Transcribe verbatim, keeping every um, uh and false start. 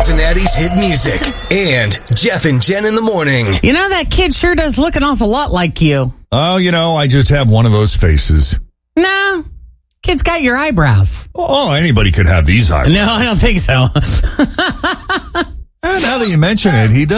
Cincinnati's hit music and Jeff and Jen in the morning. You know, that kid sure does look an awful lot like you. Oh, you know, I just have one of those faces. No, kid's got your eyebrows. Oh, anybody could have these eyebrows. No, I don't think so. And now that you mention it, he does.